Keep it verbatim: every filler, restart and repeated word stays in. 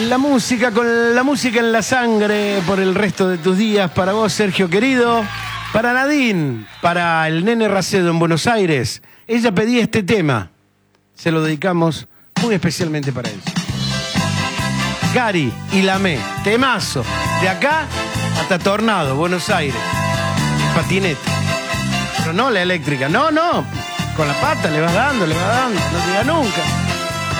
La música, con la música en la sangre por el resto de tus días. Para vos, Sergio querido. Para Nadine, para el nene Racedo en Buenos Aires. Ella pedía este tema. Se lo dedicamos muy especialmente para ella. Gary y Lamé. Temazo. De acá hasta Tornado, Buenos Aires. Patineta. Pero no la eléctrica. No, no. Con la pata le vas dando, le vas dando. No diga nunca.